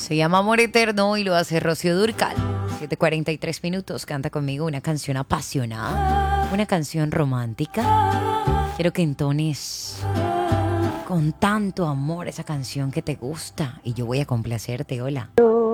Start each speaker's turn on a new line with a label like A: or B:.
A: Se llama Amor Eterno y lo hace Rocío Dúrcal. 7:43 canta conmigo una canción apasionada, una canción romántica. Quiero que entones con tanto amor esa canción que te gusta y yo voy a complacerte. Hola.